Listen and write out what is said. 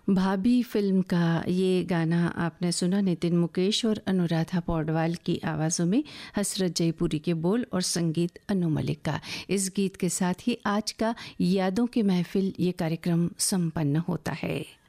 भाभी फिल्म का ये गाना आपने सुना नितिन मुकेश और अनुराधा पौडवाल की आवाज़ों में, हसरत जयपुरी के बोल और संगीत अनु मलिक का। इस गीत के साथ ही आज का यादों की महफिल ये कार्यक्रम संपन्न होता है।